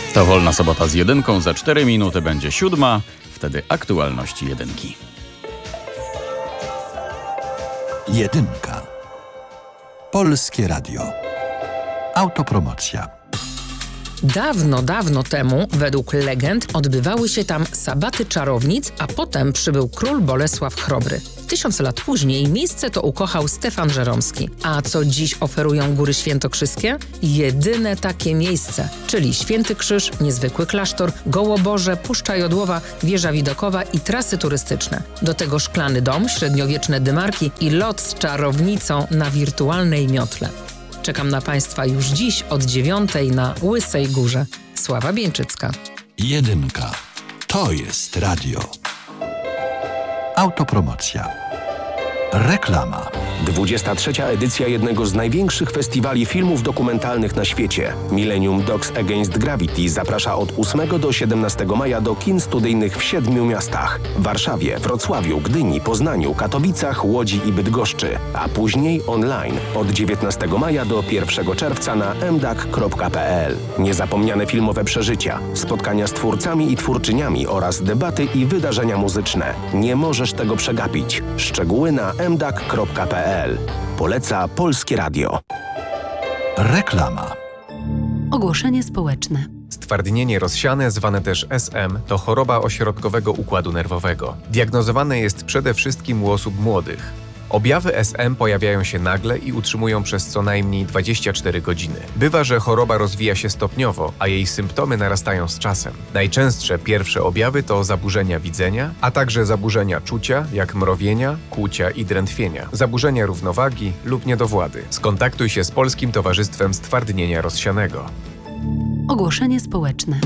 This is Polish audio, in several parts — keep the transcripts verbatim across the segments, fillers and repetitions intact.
To Wolna Sobota z jedynką. Za cztery minuty będzie siódma. Wtedy aktualności jedynki. Jedynka. Polskie Radio. Autopromocja. Dawno, dawno temu, według legend, odbywały się tam sabaty czarownic, a potem przybył król Bolesław Chrobry. Tysiąc lat później miejsce to ukochał Stefan Żeromski. A co dziś oferują Góry Świętokrzyskie? Jedyne takie miejsce, czyli Święty Krzyż, niezwykły klasztor, Gołoborze, Puszcza Jodłowa, Wieża Widokowa i trasy turystyczne. Do tego szklany dom, średniowieczne dymarki i lot z czarownicą na wirtualnej miotle. Czekam na Państwa już dziś od dziewiątej na Łysej Górze. Sława Bieńczycka. Jedynka. To jest radio. Autopromocja. Reklama. dwudziesta trzecia edycja jednego z największych festiwali filmów dokumentalnych na świecie. Millennium Dogs Against Gravity zaprasza od ósmego do siedemnastego maja do kin studyjnych w siedmiu miastach. W Warszawie, Wrocławiu, Gdyni, Poznaniu, Katowicach, Łodzi i Bydgoszczy. A później online od dziewiętnastego maja do pierwszego czerwca na em dak kropka pe el. Niezapomniane filmowe przeżycia, spotkania z twórcami i twórczyniami oraz debaty i wydarzenia muzyczne. Nie możesz tego przegapić. Szczegóły na em dak kropka pe el. Poleca Polskie Radio. Reklama. Ogłoszenie społeczne. Stwardnienie rozsiane, zwane też es em, to choroba ośrodkowego układu nerwowego. Diagnozowane jest przede wszystkim u osób młodych. Objawy es em pojawiają się nagle i utrzymują przez co najmniej dwadzieścia cztery godziny. Bywa, że choroba rozwija się stopniowo, a jej symptomy narastają z czasem. Najczęstsze pierwsze objawy to zaburzenia widzenia, a także zaburzenia czucia, jak mrowienia, kłucia i drętwienia, zaburzenia równowagi lub niedowłady. Skontaktuj się z Polskim Towarzystwem Stwardnienia Rozsianego. Ogłoszenie społeczne.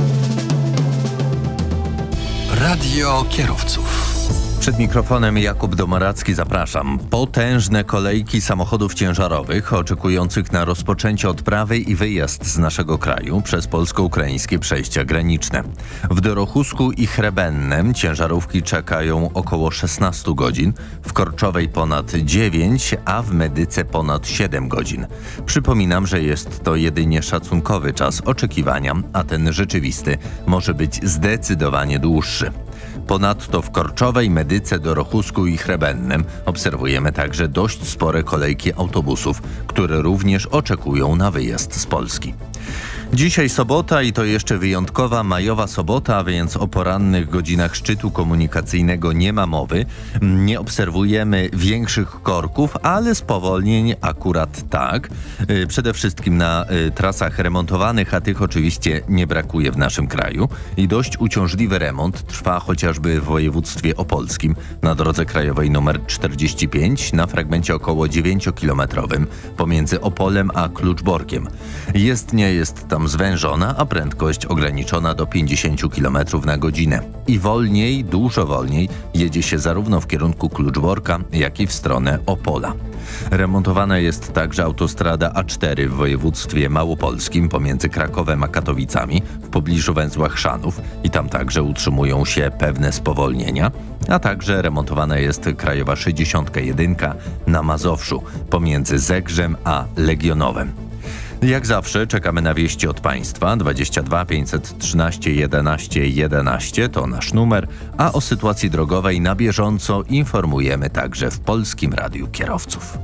Radio kierowców. Przed mikrofonem Jakub Domoracki, zapraszam. Potężne kolejki samochodów ciężarowych oczekujących na rozpoczęcie odprawy i wyjazd z naszego kraju przez polsko-ukraińskie przejścia graniczne. W Dorochusku i Chrebennem ciężarówki czekają około szesnaście godzin, w Korczowej ponad dziewięć, a w Medyce ponad siedem godzin. Przypominam, że jest to jedynie szacunkowy czas oczekiwania, a ten rzeczywisty może być zdecydowanie dłuższy. Ponadto w Korczowej, Medyce, Dorochusku i Chrebennem obserwujemy także dość spore kolejki autobusów, które również oczekują na wyjazd z Polski. Dzisiaj sobota i to jeszcze wyjątkowa majowa sobota, więc o porannych godzinach szczytu komunikacyjnego nie ma mowy. Nie obserwujemy większych korków, ale spowolnień akurat tak. Przede wszystkim na trasach remontowanych, a tych oczywiście nie brakuje w naszym kraju. I dość uciążliwy remont trwa chociażby w województwie opolskim na drodze krajowej nr czterdzieści pięć na fragmencie około dziewięciokilometrowym pomiędzy Opolem a Kluczborkiem. Jest, nie jest tam zwężona, a prędkość ograniczona do pięćdziesiąt kilometrów na godzinę. I wolniej, dużo wolniej jedzie się zarówno w kierunku Kluczborka, jak i w stronę Opola. Remontowana jest także autostrada A cztery w województwie małopolskim pomiędzy Krakowem a Katowicami w pobliżu węzła Chrzanów i tam także utrzymują się pewne spowolnienia, a także remontowana jest krajowa sześćdziesiąt jeden na Mazowszu pomiędzy Zegrzem a Legionowem. Jak zawsze czekamy na wieści od Państwa. dwadzieścia dwa pięćset trzynaście jedenaście jedenaście to nasz numer, a o sytuacji drogowej na bieżąco informujemy także w Polskim Radiu Kierowców.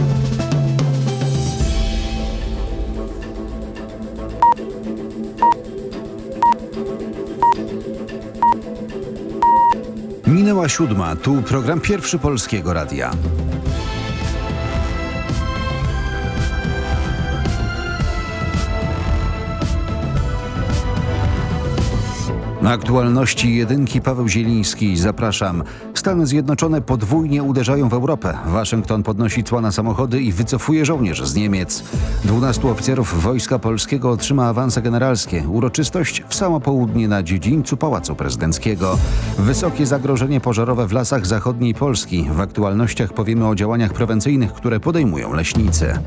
Minęła siódma, tu program Pierwszy Polskiego Radia. Na aktualności jedynki Paweł Zieliński. Zapraszam. Stany Zjednoczone podwójnie uderzają w Europę. Waszyngton podnosi cła na samochody i wycofuje żołnierzy z Niemiec. Dwunastu oficerów Wojska Polskiego otrzyma awanse generalskie. Uroczystość w samo południe na dziedzińcu Pałacu Prezydenckiego. Wysokie zagrożenie pożarowe w lasach zachodniej Polski. W aktualnościach powiemy o działaniach prewencyjnych, które podejmują leśnicy.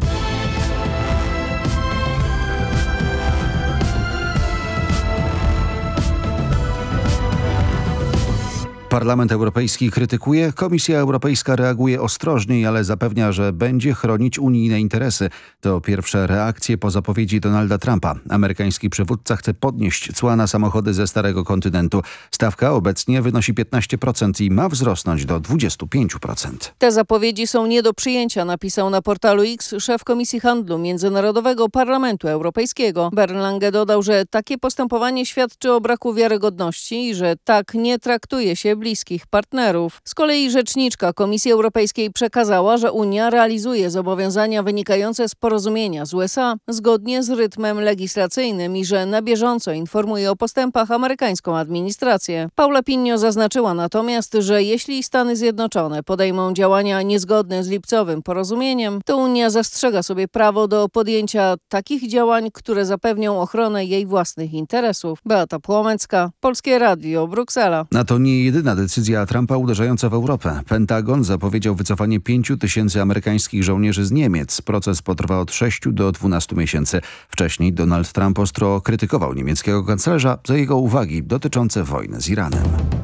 Parlament Europejski krytykuje, Komisja Europejska reaguje ostrożniej, ale zapewnia, że będzie chronić unijne interesy. To pierwsze reakcje po zapowiedzi Donalda Trumpa. Amerykański przywódca chce podnieść cła na samochody ze starego kontynentu. Stawka obecnie wynosi piętnaście procent i ma wzrosnąć do dwadzieścia pięć procent. Te zapowiedzi są nie do przyjęcia, napisał na portalu X szef Komisji Handlu Międzynarodowego Parlamentu Europejskiego. Berlange dodał, że takie postępowanie świadczy o braku wiarygodności i że tak nie traktuje się bliskich partnerów. Z kolei rzeczniczka Komisji Europejskiej przekazała, że Unia realizuje zobowiązania wynikające z porozumienia z U S A zgodnie z rytmem legislacyjnym i że na bieżąco informuje o postępach amerykańską administrację. Paula Pinho zaznaczyła natomiast, że jeśli Stany Zjednoczone podejmą działania niezgodne z lipcowym porozumieniem, to Unia zastrzega sobie prawo do podjęcia takich działań, które zapewnią ochronę jej własnych interesów. Beata Płomecka, Polskie Radio, Bruksela. A to nie jedyna decyzja Trumpa uderzająca w Europę. Pentagon zapowiedział wycofanie pięciu tysięcy amerykańskich żołnierzy z Niemiec. Proces potrwa od sześciu do dwunastu miesięcy. Wcześniej Donald Trump ostro krytykował niemieckiego kanclerza za jego uwagi dotyczące wojny z Iranem.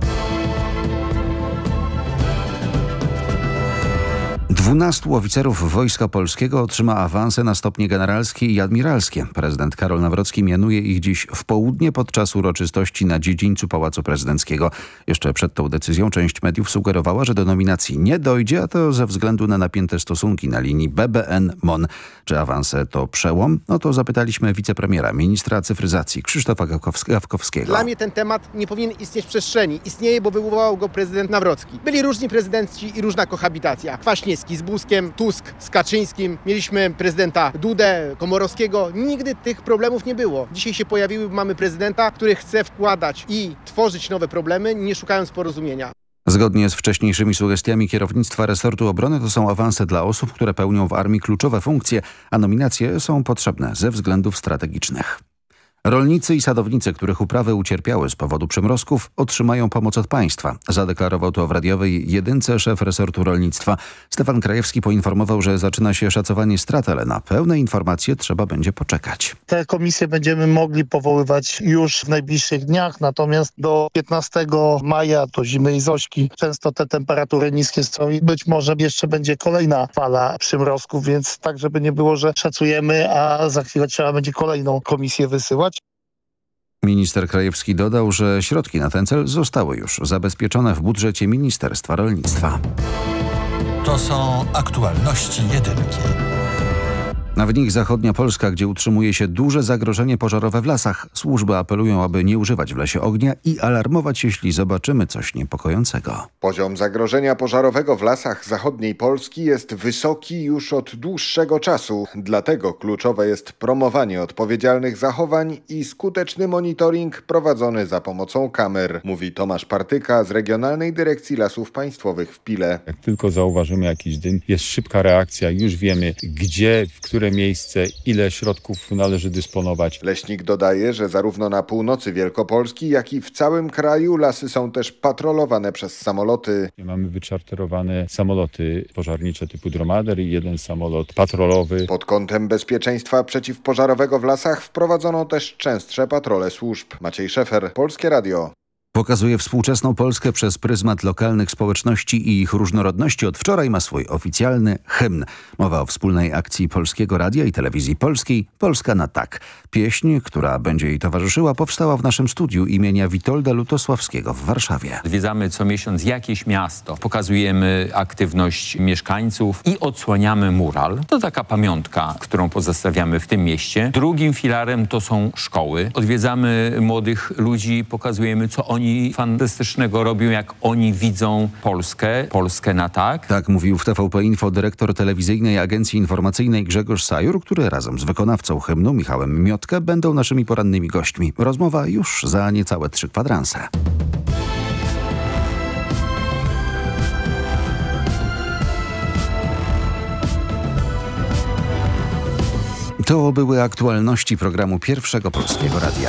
Dwunastu oficerów Wojska Polskiego otrzyma awanse na stopnie generalskie i admiralskie. Prezydent Karol Nawrocki mianuje ich dziś w południe podczas uroczystości na dziedzińcu Pałacu Prezydenckiego. Jeszcze przed tą decyzją część mediów sugerowała, że do nominacji nie dojdzie, a to ze względu na napięte stosunki na linii B B N M O N. Czy awanse to przełom? No to zapytaliśmy wicepremiera, ministra cyfryzacji Krzysztofa Gawkowskiego. Dla mnie ten temat nie powinien istnieć w przestrzeni. Istnieje, bo wywołał go prezydent Nawrocki. Byli różni prezydenci i różna kohabitacja. Kwaśniewski z Buskiem, Tusk z Kaczyńskim. Mieliśmy prezydenta Dudę, Komorowskiego. Nigdy tych problemów nie było. Dzisiaj się pojawiły, mamy prezydenta, który chce wkładać i tworzyć nowe problemy, nie szukając porozumienia. Zgodnie z wcześniejszymi sugestiami kierownictwa resortu obrony to są awanse dla osób, które pełnią w armii kluczowe funkcje, a nominacje są potrzebne ze względów strategicznych. Rolnicy i sadownicy, których uprawy ucierpiały z powodu przymrozków, otrzymają pomoc od państwa. Zadeklarował to w radiowej jedynce szef resortu rolnictwa. Stefan Krajewski poinformował, że zaczyna się szacowanie strat, ale na pełne informacje trzeba będzie poczekać. Te komisje będziemy mogli powoływać już w najbliższych dniach, natomiast do piętnastego maja, to zimy i zośki, często te temperatury niskie są i być może jeszcze będzie kolejna fala przymrozków, więc tak, żeby nie było, że szacujemy, a za chwilę trzeba będzie kolejną komisję wysyłać. Minister Krajewski dodał, że środki na ten cel zostały już zabezpieczone w budżecie Ministerstwa Rolnictwa. To są aktualności jedynki. Na w nich zachodnia Polska, gdzie utrzymuje się duże zagrożenie pożarowe w lasach. Służby apelują, aby nie używać w lesie ognia i alarmować, jeśli zobaczymy coś niepokojącego. Poziom zagrożenia pożarowego w lasach zachodniej Polski jest wysoki już od dłuższego czasu. Dlatego kluczowe jest promowanie odpowiedzialnych zachowań i skuteczny monitoring prowadzony za pomocą kamer, mówi Tomasz Partyka z Regionalnej Dyrekcji Lasów Państwowych w Pile. Jak tylko zauważymy jakiś dym, jest szybka reakcja, już wiemy gdzie, w które miejsce, ile środków należy dysponować. Leśnik dodaje, że zarówno na północy Wielkopolski, jak i w całym kraju lasy są też patrolowane przez samoloty. Mamy wyczarterowane samoloty pożarnicze typu Dromader i jeden samolot patrolowy. Pod kątem bezpieczeństwa przeciwpożarowego w lasach wprowadzono też częstsze patrole służb. Maciej Szefer, Polskie Radio. Pokazuje współczesną Polskę przez pryzmat lokalnych społeczności i ich różnorodności. Od wczoraj ma swój oficjalny hymn. Mowa o wspólnej akcji Polskiego Radia i Telewizji Polskiej Polska na tak. Pieśń, która będzie jej towarzyszyła, powstała w naszym studiu imienia Witolda Lutosławskiego w Warszawie. Zwiedzamy co miesiąc jakieś miasto, pokazujemy aktywność mieszkańców i odsłaniamy mural. To taka pamiątka, którą pozostawiamy w tym mieście. Drugim filarem to są szkoły. Odwiedzamy młodych ludzi, pokazujemy co oni fantastycznego robią, jak oni widzą Polskę, Polskę na tak. Tak mówił w T V P Info dyrektor telewizyjnej agencji informacyjnej Grzegorz Sajur, który razem z wykonawcą hymnu Michałem Miotkę będą naszymi porannymi gośćmi. Rozmowa już za niecałe trzy kwadranse. To były aktualności programu Pierwszego Polskiego Radia.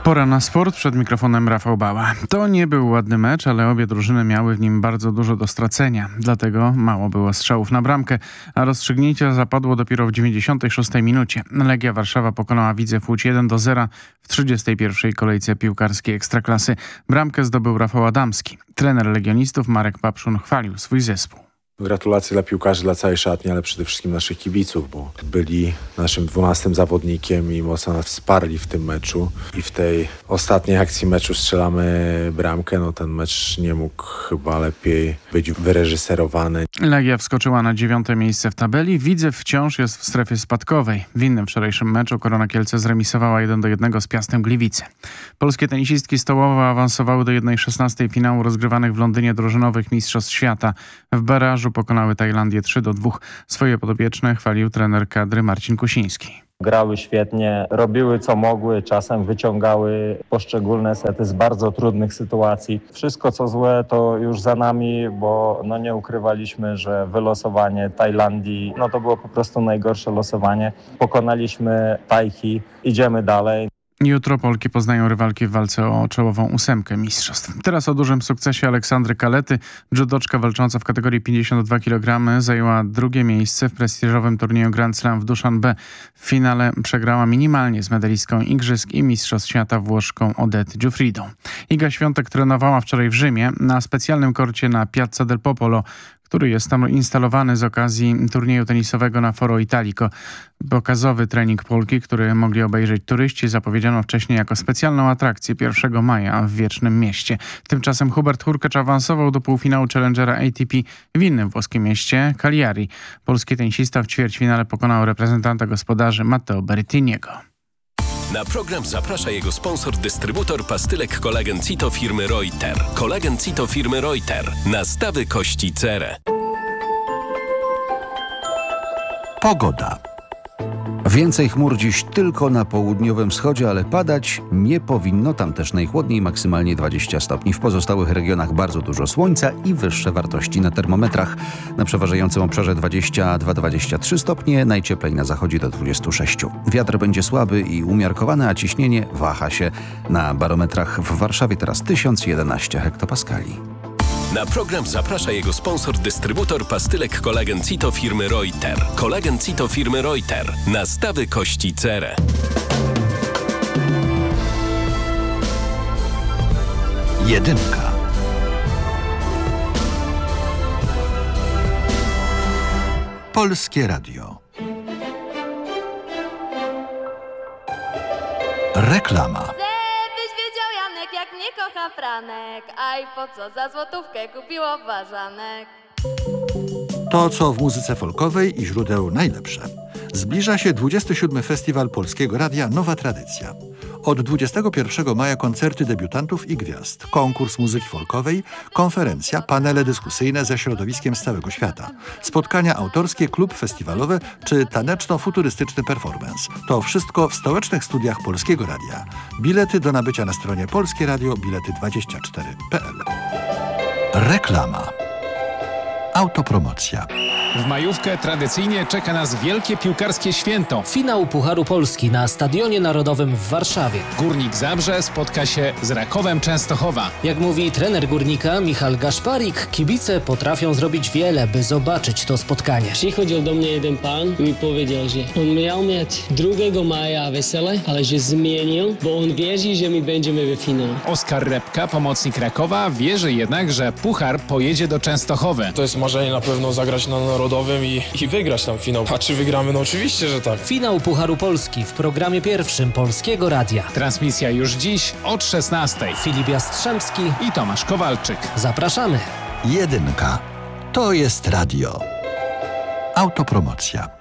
Pora na sport, przed mikrofonem Rafał Bała. To nie był ładny mecz, ale obie drużyny miały w nim bardzo dużo do stracenia. Dlatego mało było strzałów na bramkę, a rozstrzygnięcie zapadło dopiero w dziewięćdziesiątej szóstej minucie. Legia Warszawa pokonała Widzew Łódź jeden do zera w trzydziestej pierwszej kolejce piłkarskiej Ekstraklasy. Bramkę zdobył Rafał Adamski. Trener legionistów Marek Papszun chwalił swój zespół. Gratulacje dla piłkarzy, dla całej szatni, ale przede wszystkim naszych kibiców, bo byli naszym dwunastym zawodnikiem i mocno nas wsparli w tym meczu. I w tej ostatniej akcji meczu strzelamy bramkę. No ten mecz nie mógł chyba lepiej być wyreżyserowany. Legia wskoczyła na dziewiąte miejsce w tabeli. Widzew wciąż jest w strefie spadkowej. W innym wczorajszym meczu Korona Kielce zremisowała jeden do jednego z Piastem Gliwice. Polskie tenisistki stołowe awansowały do jednej szesnastej finału rozgrywanych w Londynie drużynowych Mistrzostw Świata. W barażu pokonały Tajlandię trzy do dwóch. Swoje podopieczne chwalił trener kadry Marcin Kusiński. Grały świetnie, robiły co mogły, czasem wyciągały poszczególne sety z bardzo trudnych sytuacji. Wszystko co złe to już za nami, bo no nie ukrywaliśmy, że wylosowanie Tajlandii, no to było po prostu najgorsze losowanie. Pokonaliśmy Tajki, idziemy dalej. Jutro Polki poznają rywalki w walce o czołową ósemkę mistrzostw. Teraz o dużym sukcesie Aleksandry Kalety. Judoczka walcząca w kategorii pięćdziesiąt dwa kilogramy zajęła drugie miejsce w prestiżowym turnieju Grand Slam w Dushanbe. W finale przegrała minimalnie z medalistką Igrzysk i Mistrzostw Świata Włoszką Odette Giuffridą. Iga Świątek trenowała wczoraj w Rzymie na specjalnym korcie na Piazza del Popolo, który jest tam instalowany z okazji turnieju tenisowego na Foro Italico. Pokazowy trening Polki, który mogli obejrzeć turyści, zapowiedziano wcześniej jako specjalną atrakcję pierwszego maja w Wiecznym Mieście. Tymczasem Hubert Hurkacz awansował do półfinału Challengera A T P w innym włoskim mieście, Cagliari. Polski tenisista w ćwierćfinale pokonał reprezentanta gospodarzy Matteo Berrettiniego. Na program zaprasza jego sponsor, dystrybutor pastylek Collagen Cito firmy Reuter. Collagen Cito firmy Reuter. Nastawy kości cerę. Pogoda. Więcej chmur dziś tylko na południowym wschodzie, ale padać nie powinno. Tam też najchłodniej, maksymalnie dwadzieścia stopni. W pozostałych regionach bardzo dużo słońca i wyższe wartości na termometrach. Na przeważającym obszarze dwadzieścia dwa do dwudziestu trzech stopni, najcieplej na zachodzie do dwudziestu sześciu. Wiatr będzie słaby i umiarkowany, a ciśnienie waha się. Na barometrach w Warszawie teraz tysiąc jedenaście hektopaskali. Na program zaprasza jego sponsor, dystrybutor pastylek Collagen Cito firmy Reuter. Collagen Cito firmy Reuter. Nastawy kości cerę. Jedynka. Polskie Radio. Reklama. Jak mnie kocha Franek, a i po co za złotówkę kupiło ważanek. To, co w muzyce folkowej i źródeł najlepsze. Zbliża się dwudziesty siódmy Festiwal Polskiego Radia Nowa Tradycja. Od dwudziestego pierwszego maja koncerty debiutantów i gwiazd, konkurs muzyki folkowej, konferencja, panele dyskusyjne ze środowiskiem z całego świata, spotkania autorskie, klub festiwalowy czy taneczno-futurystyczny performance. To wszystko w stołecznych studiach Polskiego Radia. Bilety do nabycia na stronie polskie radio bilety dwadzieścia cztery kropka p l. Reklama. Autopromocja. W majówkę tradycyjnie czeka nas wielkie piłkarskie święto. Finał Pucharu Polski na Stadionie Narodowym w Warszawie. Górnik Zabrze spotka się z Rakowem Częstochowa. Jak mówi trener Górnika Michal Gaszparik, kibice potrafią zrobić wiele, by zobaczyć to spotkanie. Przychodził do mnie jeden pan i mi powiedział, że on miał mieć drugiego maja wesele, ale że zmienił, bo on wierzy, że my będziemy w finale. Oskar Repka, pomocnik Rakowa, wierzy jednak, że Puchar pojedzie do Częstochowy. To jest marzenie na pewno zagrać na Narodowym i, i wygrać tam finał. A czy wygramy? No oczywiście, że tak. Finał Pucharu Polski w programie pierwszym Polskiego Radia. Transmisja już dziś od szesnastej. Filip Jastrzębski i Tomasz Kowalczyk. Zapraszamy. Jedynka. To jest radio. Autopromocja.